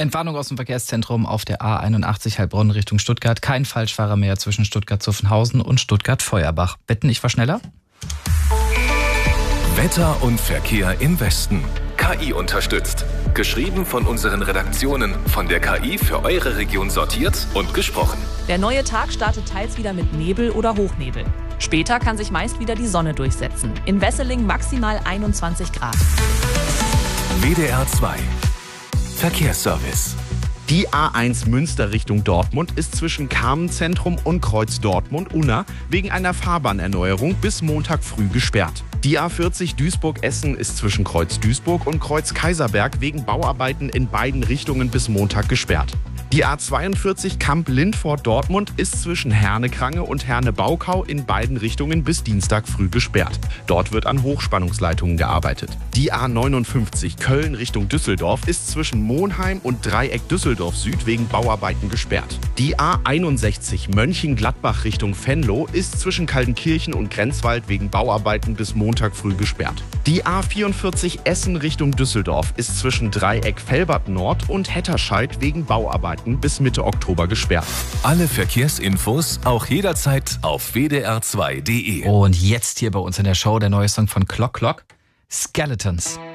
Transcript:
Entwarnung aus dem Verkehrszentrum auf der A81 Heilbronn Richtung Stuttgart. Kein Falschfahrer mehr zwischen Stuttgart-Zuffenhausen und Stuttgart-Feuerbach. Wetten, ich war schneller? Wetter und Verkehr im Westen. KI unterstützt. Geschrieben von unseren Redaktionen, von der KI für eure Region sortiert und gesprochen. Der neue Tag startet teils wieder mit Nebel oder Hochnebel. Später kann sich meist wieder die Sonne durchsetzen. In Wesseling maximal 21 Grad. WDR 2 Verkehrsservice. Die A1 Münster Richtung Dortmund ist zwischen Carmenzentrum und Kreuz Dortmund-Unna wegen einer Fahrbahnerneuerung bis Montag früh gesperrt. Die A40 Duisburg-Essen ist zwischen Kreuz Duisburg und Kreuz Kaiserberg wegen Bauarbeiten in beiden Richtungen bis Montag gesperrt. Die A42 Kamp-Lindfort-Dortmund ist zwischen Herne-Krange und Herne-Baukau in beiden Richtungen bis Dienstag früh gesperrt. Dort wird an Hochspannungsleitungen gearbeitet. Die A59 Köln Richtung Düsseldorf ist zwischen Monheim und Dreieck Düsseldorf Süd wegen Bauarbeiten gesperrt. Die A61 Mönchengladbach Richtung Venlo ist zwischen Kaltenkirchen und Grenzwald wegen Bauarbeiten bis Montag früh gesperrt. Die A44 Essen Richtung Düsseldorf ist zwischen Dreieck Velbert Nord und Hetterscheid wegen Bauarbeiten bis Mitte Oktober gesperrt. Alle Verkehrsinfos auch jederzeit auf wdr2.de. Und jetzt hier bei uns in der Show der neue Song von Clock Clock, Skeletons.